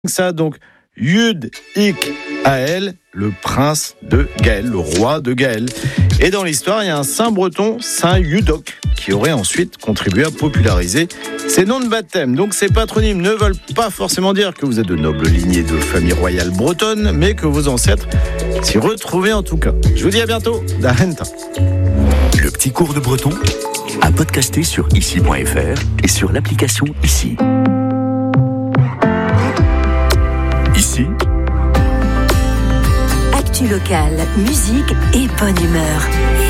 Ça donc, Yud Ik Ael, le prince de Gaël, le roi de Gaël. Et dans l'histoire, il y a un saint breton, saint Yudoc, qui aurait ensuite contribué à populariser ces noms de baptême. Donc ces patronymes ne veulent pas forcément dire que vous êtes de nobles lignées de famille royale bretonne, mais que vos ancêtres s'y retrouvaient en tout cas. Je vous dis à bientôt, Darenta. Le petit cours de breton à podcaster sur ici.fr et sur l'application Ici. Ici, actu locale, musique et bonne humeur.